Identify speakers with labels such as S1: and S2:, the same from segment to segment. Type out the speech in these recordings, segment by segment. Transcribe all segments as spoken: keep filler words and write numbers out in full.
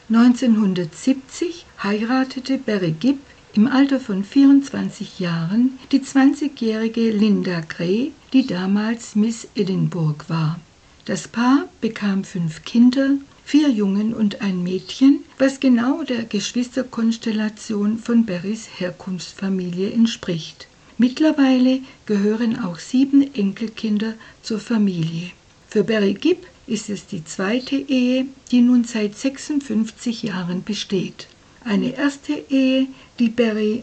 S1: neunzehnhundertsiebzig heiratete Barry Gibb im Alter von vierundzwanzig Jahren die zwanzigjährige Linda Gray, die damals Miss Edinburgh war. Das Paar bekam fünf Kinder, vier Jungen und ein Mädchen, was genau der Geschwisterkonstellation von Barrys Herkunftsfamilie entspricht. Mittlerweile gehören auch sieben Enkelkinder zur Familie. Für Barry Gibb ist es die zweite Ehe, die nun seit sechsundfünfzig Jahren besteht. Eine erste Ehe, die Barry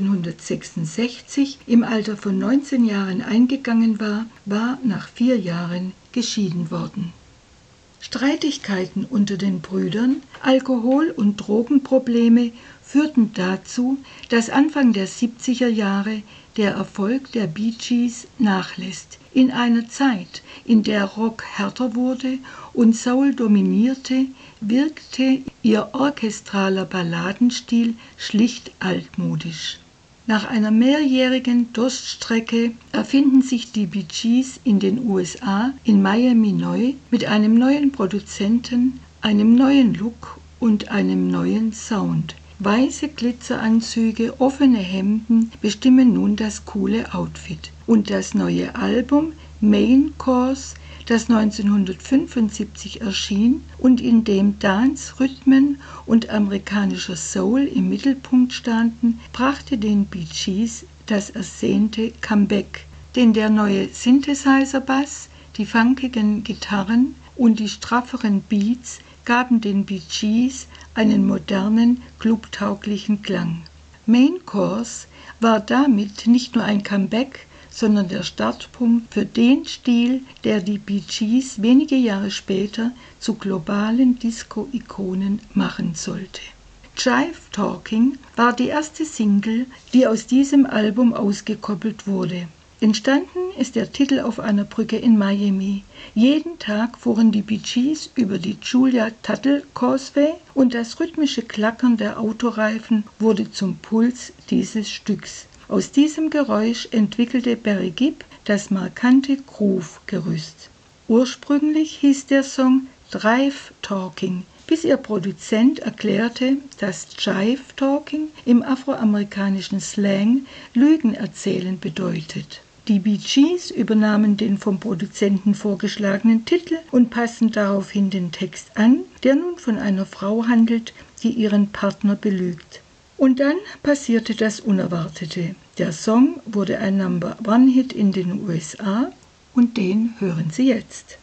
S1: neunzehnhundertsechsundsechzig im Alter von neunzehn Jahren eingegangen war, war nach vier Jahren geschieden worden. Streitigkeiten unter den Brüdern, Alkohol- und Drogenprobleme führten dazu, dass Anfang der siebziger Jahre der Erfolg der Bee Gees nachlässt. In einer Zeit, in der Rock härter wurde und Soul dominierte, wirkte ihr orchestraler Balladenstil schlicht altmodisch. Nach einer mehrjährigen Durststrecke erfinden sich die Bee Gees in den U S A in Miami neu mit einem neuen Produzenten, einem neuen Look und einem neuen Sound. Weiße Glitzeranzüge, offene Hemden bestimmen nun das coole Outfit. Und das neue Album Main Course, das neunzehnhundertfünfundsiebzig erschien und in dem Dance, Rhythmen und amerikanischer Soul im Mittelpunkt standen, brachte den Bee Gees das ersehnte Comeback. Denn der neue Synthesizer-Bass, die funkigen Gitarren und die strafferen Beats gaben den Bee Gees einen modernen, clubtauglichen Klang. Main Course war damit nicht nur ein Comeback, sondern der Startpunkt für den Stil, der die Bee Gees wenige Jahre später zu globalen Disco-Ikonen machen sollte. Jive Talking war die erste Single, die aus diesem Album ausgekoppelt wurde. Entstanden ist der Titel auf einer Brücke in Miami. Jeden Tag fuhren die Bee Gees über die Julia Tuttle Causeway und das rhythmische Klackern der Autoreifen wurde zum Puls dieses Stücks. Aus diesem Geräusch entwickelte Barry Gibb das markante Groove-Gerüst. Ursprünglich hieß der Song Drive Talking, bis ihr Produzent erklärte, dass Jive Talking im afroamerikanischen Slang Lügen erzählen bedeutet. Die Bee Gees übernahmen den vom Produzenten vorgeschlagenen Titel und passten daraufhin den Text an, der nun von einer Frau handelt, die ihren Partner belügt. Und dann passierte das Unerwartete. Der Song wurde ein Number-One-Hit in den U S A und den hören Sie jetzt.